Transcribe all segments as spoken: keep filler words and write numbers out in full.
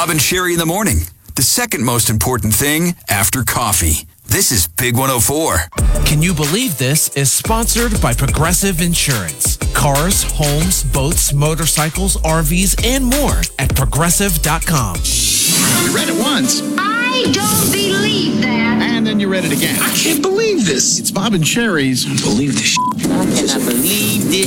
Bob and Sherry in the morning. The second most important thing after coffee. This is Big one oh four. Can you believe this is sponsored by Progressive Insurance? Cars, homes, boats, motorcycles, R Vs, and more at progressive dot com. You read it once. I don't believe that. And then you read it again. I can't believe this. It's Bob and Sherry's. I don't believe this. I cannot believe this.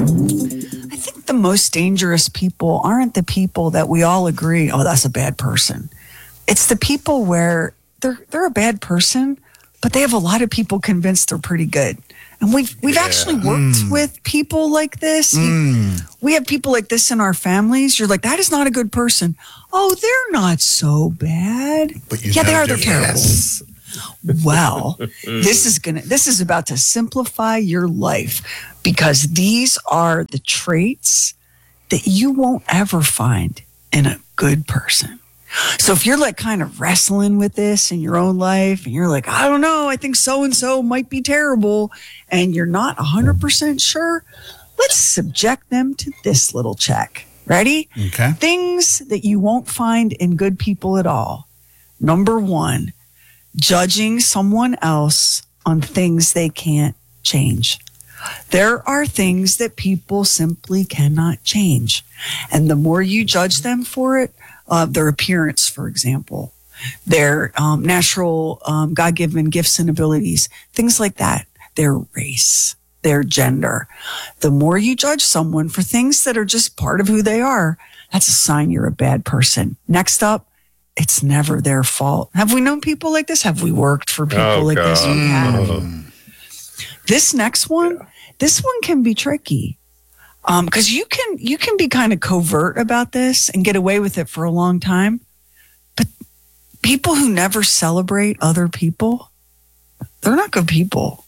I think the most dangerous people aren't the people that we all agree, oh, that's a bad person. It's the people where they're they're a bad person, but they have a lot of people convinced they're pretty good. And we've we've yeah. actually worked mm. with people like this. Mm. We have people like this in our families. You're like, that is not a good person. Oh, they're not so bad. But you yeah, they are. They're yes. terrible. Well, this is gonna this is about to simplify your life, because these are the traits that you won't ever find in a good person. So if you're like kind of wrestling with this in your own life and you're like, I don't know, I think so-and-so might be terrible, and you're not one hundred percent sure, let's subject them to this little check. Ready? Okay. Things that you won't find in good people at all. Number one, judging someone else on things they can't change. There are things that people simply cannot change. And the more you judge them for it, uh, their appearance, for example, their um, natural um, God-given gifts and abilities, things like that, their race, their gender. The more you judge someone for things that are just part of who they are, that's a sign you're a bad person. Next up, it's never their fault. Have we known people like this? Have we worked for people oh, like God. this? We have. Mm. This next one, yeah. this one can be tricky. Um, cause you can, you can be kind of covert about this and get away with it for a long time. But people who never celebrate other people, they're not good people.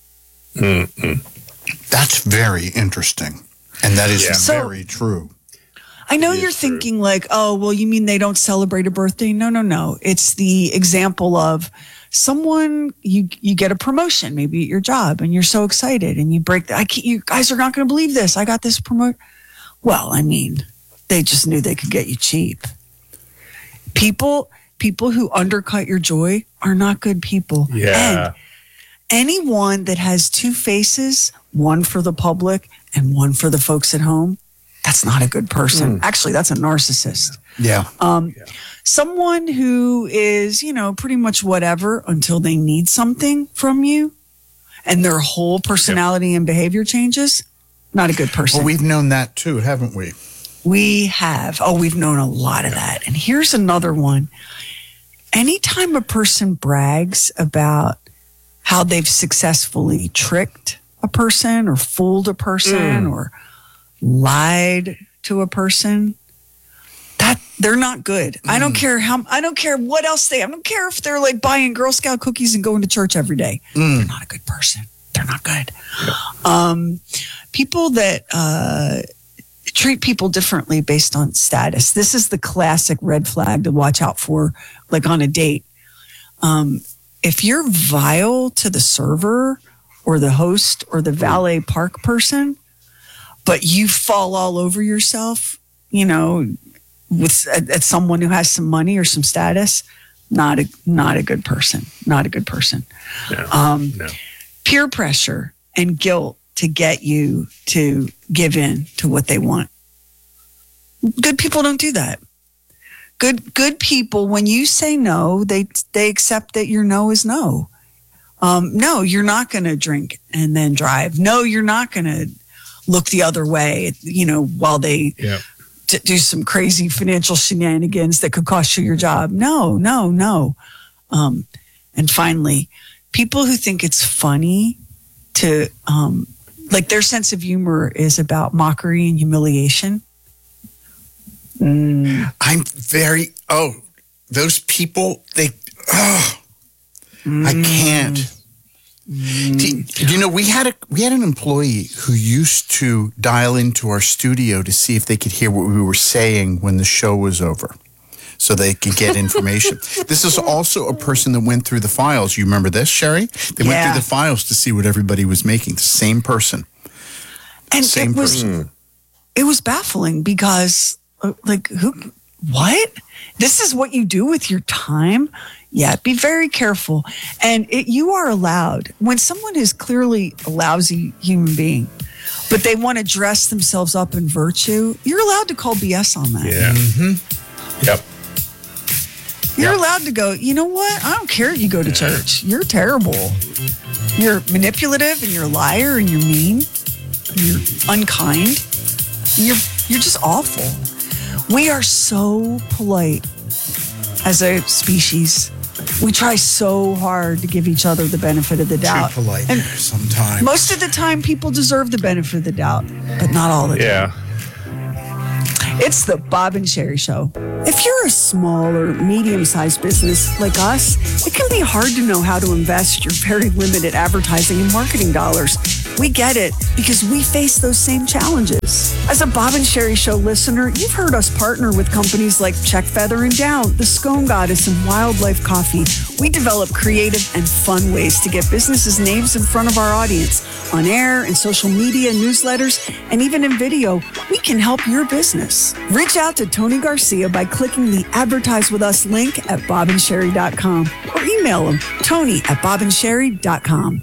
Mm-mm. That's very interesting. And that is yeah. very so, true. I know It you're is true. thinking like, oh, well, you mean they don't celebrate a birthday? No, no, no. It's the example of someone, you you get a promotion maybe at your job and you're so excited and you break the, I can't, you guys are not going to believe this. I got this promotion. Well, I mean, they just knew they could get you cheap. People, people who undercut your joy are not good people. Yeah. And anyone that has two faces, one for the public and one for the folks at home, that's not a good person. Mm. Actually, that's a narcissist. Yeah. Um, yeah. Someone who is, you know, pretty much whatever until they need something from you and their whole personality yep. and behavior changes, not a good person. Well, we've known that too, haven't we? We have. Oh, we've known a lot of that. And here's another one. Anytime a person brags about how they've successfully tricked a person or fooled a person mm. or lied to a person, that they're not good. Mm. I don't care how, I don't care what else they, I don't care if they're like buying Girl Scout cookies and going to church every day. Mm. They're not a good person. They're not good. Yeah. Um, people that uh, treat people differently based on status. This is the classic red flag to watch out for, like on a date. Um, if you're vile to the server or the host or the valet park person, but you fall all over yourself, you know, with at, at someone who has some money or some status, not a not a good person. Not a good person. No, um, no. Peer pressure and guilt to get you to give in to what they want. Good people don't do that. Good good people, when you say no, they they accept that your no is no. Um, no, you're not going to drink and then drive. No, you're not going to look the other way, you know, while they yeah. t- do some crazy financial shenanigans that could cost you your job. No, no, no. Um, and finally, people who think it's funny to, um, like their sense of humor is about mockery and humiliation. Mm. I'm very, oh, those people, they, oh, mm. I can't. Mm. Do, do you know, we had a we had an employee who used to dial into our studio to see if they could hear what we were saying when the show was over, so they could get information. This is also a person that went through the files. You remember this, Sherry? They yeah. went through the files to see what everybody was making. The same person. And same it was, person. It was baffling because, like, who what? This is what you do with your time? Yeah, be very careful. And it, you are allowed, when someone is clearly a lousy human being, but they want to dress themselves up in virtue, you're allowed to call B S on that. Yeah. Mm-hmm. Yep. You're Yep. allowed to go, you know what? I don't care if you go to church. You're terrible. You're manipulative and you're a liar and you're mean. And you're unkind. And you're, you're just awful. We are so polite as a species. We try so hard to give each other the benefit of the doubt. Too polite And sometimes. most of the time, people deserve the benefit of the doubt, but not all the time. Yeah. It's the Bob and Sherry Show. If you're a small or medium-sized business like us, it can be hard to know how to invest your very limited advertising and marketing dollars. We get it because we face those same challenges. As a Bob and Sherry Show listener, you've heard us partner with companies like Check Feather and Down, The Scone Goddess, and Wildlife Coffee. We develop creative and fun ways to get businesses' names in front of our audience. On air, in social media, newsletters, and even in video, we can help your business. Reach out to Tony Garcia by clicking the Advertise With Us link at bob and sherry dot com or email him, Tony at bob and sherry dot com.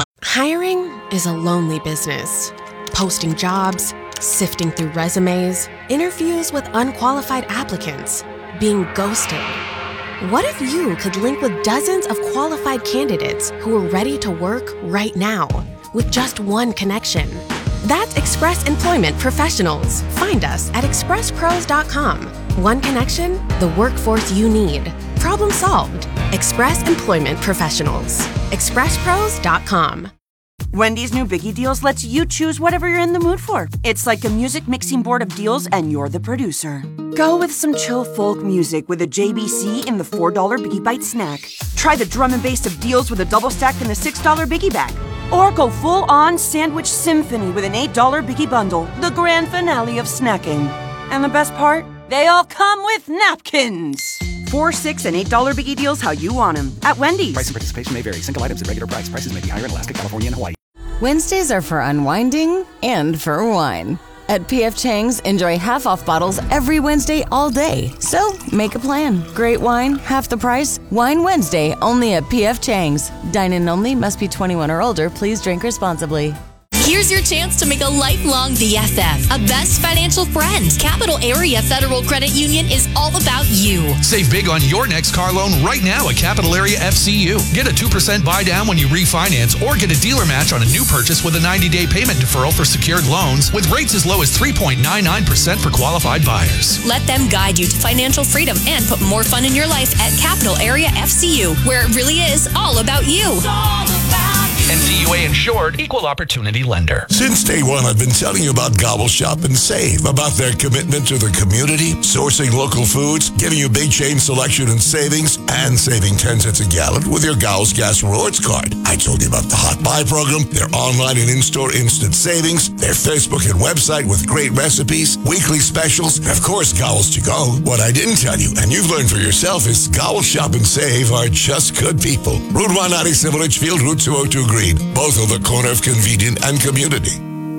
Hiring is a lonely business. Posting jobs, sifting through resumes, interviews with unqualified applicants, being ghosted. What if you could link with dozens of qualified candidates who are ready to work right now with just one connection? That's Express Employment Professionals. Find us at express pros dot com. One connection, the workforce you need. Problem solved. Express Employment Professionals. express pros dot com. Wendy's new Biggie Deals lets you choose whatever you're in the mood for. It's like a music mixing board of deals, and you're the producer. Go with some chill folk music with a J B C in the four dollar Biggie Bite snack. Try the drum and bass of deals with a double stack in the six dollar Biggie Bag. Or go full-on sandwich symphony with an eight dollar Biggie Bundle, the grand finale of snacking. And the best part? They all come with napkins. Four, six, and eight dollar Biggie Deals how you want them at Wendy's. Price and participation may vary. Single items at regular price. Prices may be higher in Alaska, California, and Hawaii. Wednesdays are for unwinding and for wine. At P F Chang's, enjoy half-off bottles every Wednesday all day. So, make a plan. Great wine, half the price. Wine Wednesday, only at P F Chang's. Dine-in only, must be twenty-one or older. Please drink responsibly. Here's your chance to make a lifelong B F F, a best financial friend. Capital Area Federal Credit Union is all about you. Save big on your next car loan right now at Capital Area F C U. Get a two percent buy down when you refinance or get a dealer match on a new purchase with a ninety day payment deferral for secured loans with rates as low as three point nine nine percent for qualified buyers. Let them guide you to financial freedom and put more fun in your life at Capital Area F C U, where it really is all about you. It's all about N C U A insured, equal opportunity lender. Since day one, I've been telling you about Gobble Shop and Save, about their commitment to the community, sourcing local foods, giving you big chain selection and savings, and saving ten cents a gallon with your Gowls Gas Rewards card. I told you about the Hot Buy program, their online and in-store instant savings, their Facebook and website with great recipes, weekly specials, and of course, Gowls to go. What I didn't tell you, and you've learned for yourself, is Gobble Shop and Save are just good people. Route one ninety-seven Litchfield, Route two oh two Green. Both are the corner of convenient and community.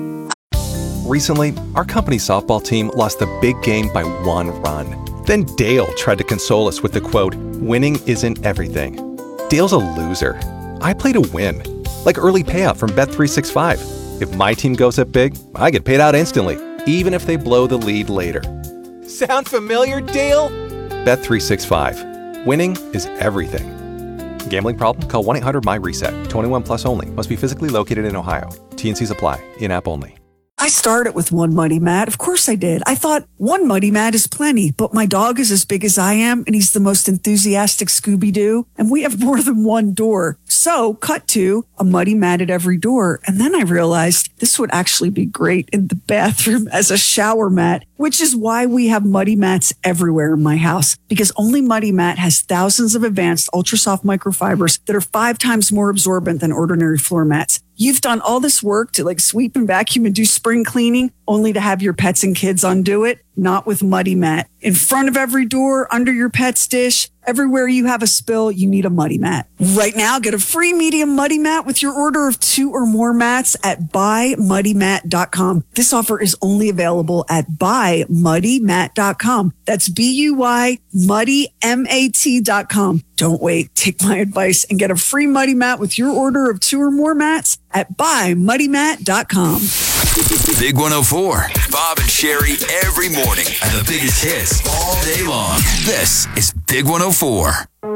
Recently, our company softball team lost the big game by one run. Then Dale tried to console us with the quote, "Winning isn't everything." Dale's a loser. I play to win. Like early payout from Bet three sixty-five. If my team goes up big, I get paid out instantly, even if they blow the lead later. Sound familiar, Dale? Bet three sixty-five. Winning is everything. Gambling problem? Call one eight hundred M Y reset. twenty-one plus only. Must be physically located in Ohio. T N Cs apply. In-app only. I started with one muddy mat. Of course I did. I thought one muddy mat is plenty, but my dog is as big as I am, and he's the most enthusiastic Scooby-Doo, and we have more than one door. So, cut to a muddy mat at every door. And then I realized this would actually be great in the bathroom as a shower mat, which is why we have muddy mats everywhere in my house, because only Muddy Mat has thousands of advanced ultra soft microfibers that are five times more absorbent than ordinary floor mats. You've done all this work to like sweep and vacuum and do spring cleaning only to have your pets and kids undo it. Not with Muddy Mat. In front of every door, under your pet's dish, everywhere you have a spill, you need a Muddy Mat. Right now, get a free medium Muddy Mat with your order of two or more mats at buy muddy mat dot com. This offer is only available at buy muddy mat dot com. That's B U Y muddy M A T dot com. Don't wait. Take my advice and get a free Muddy Mat with your order of two or more mats at buy muddy mat dot com. Big one oh four. Bob and Sherry every morning. And the biggest hits all day long. This is Big one oh four.